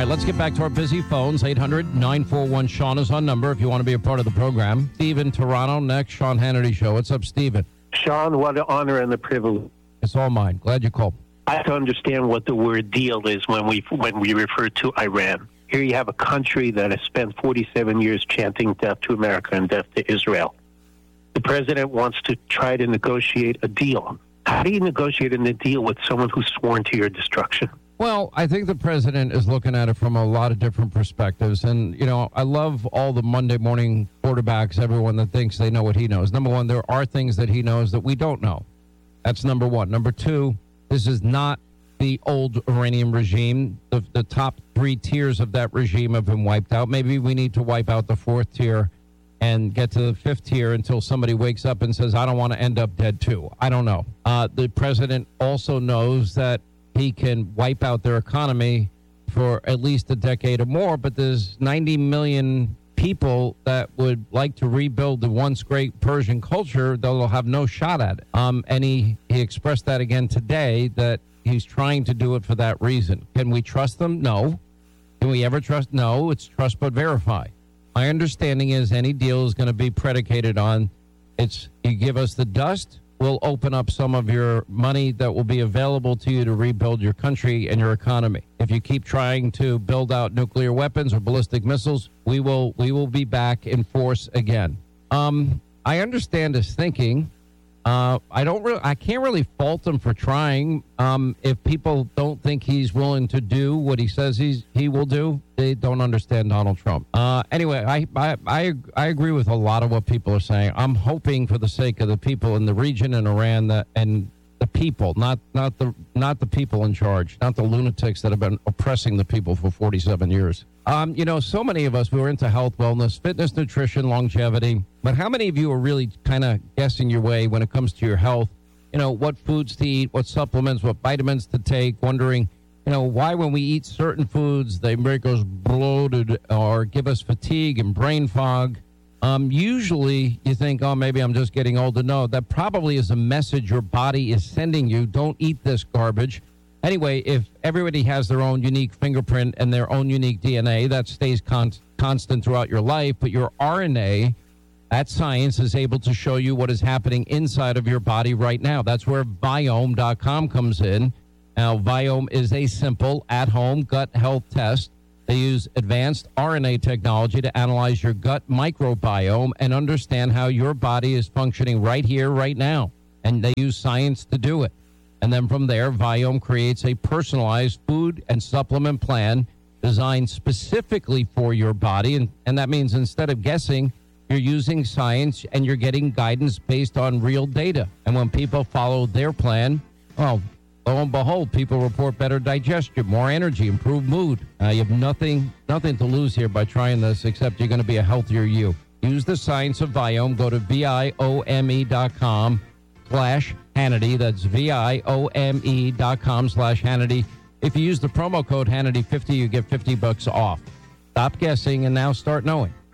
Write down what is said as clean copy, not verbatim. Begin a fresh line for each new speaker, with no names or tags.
right, let's get back to our busy phones. 800-941-SEAN is our number if you want to be a part of the program. Steve in Toronto, next, Sean Hannity Show. What's up, Steven?
Sean, what an honor and a privilege.
It's all mine. Glad you called.
I have to understand what the word deal is when we refer to Iran. Here you have a country that has spent 47 years chanting death to America and death to Israel. The president wants to try to negotiate a deal. How do you negotiate a deal with someone who's sworn to your destruction?
Well, I think the president is looking at it from a lot of different perspectives. And, you know, I love all the Monday morning quarterbacks, everyone that thinks they know what he knows. Number one, there are things that he knows that we don't know. That's number one. Number two, this is not the old Iranian regime. The top three tiers of that regime have been wiped out. Maybe we need to wipe out the fourth tier and get to the fifth tier until somebody wakes up and says, I don't want to end up dead too. I don't know. The president also knows that he can wipe out their economy for at least a decade or more, but there's 90 million people that would like to rebuild the once great Persian culture that will have no shot at it. And he expressed that again today, that he's trying to do it for that reason. Can we trust them? No. Can we ever trust? No. It's trust but verify. My understanding is any deal is going to be predicated on you give us the dust, we'll open up some of your money that will be available to you to rebuild your country and your economy. If you keep trying to build out nuclear weapons or ballistic missiles, we will be back in force again. I understand his thinking. I can't really fault him for trying. If people don't think he's willing to do what he says he will do, they don't understand Donald Trump. Anyway, I agree with a lot of what people are saying. I'm hoping for the sake of the people in the region and Iran and the people, not the people in charge, not the lunatics that have been oppressing the people for 47 years. So many of us, we were into health, wellness, fitness, nutrition, longevity. But how many of you are really kind of guessing your way when it comes to your health? You know, what foods to eat, what supplements, what vitamins to take, wondering, why when we eat certain foods, they make us bloated or give us fatigue and brain fog. Usually you think, oh, maybe I'm just getting older. No, that probably is a message your body is sending you. Don't eat this garbage. Anyway, if everybody has their own unique fingerprint and their own unique DNA, that stays constant throughout your life. But your RNA, that science is able to show you what is happening inside of your body right now. That's where Viome.com comes in. Now, Viome is a simple at-home gut health test. They use advanced RNA technology to analyze your gut microbiome and understand how your body is functioning right here, right now. And they use science to do it. And then from there, Viome creates a personalized food and supplement plan designed specifically for your body. And that means instead of guessing, you're using science and you're getting guidance based on real data. And when people follow their plan, well, lo and behold, people report better digestion, more energy, improved mood. You have nothing to lose here by trying this, except you're going to be a healthier you. Use the science of Viome. Go to Viome.com/Hannity. That's Viome.com/Hannity. If you use the promo code Hannity50, you get $50 off. Stop guessing and now start knowing.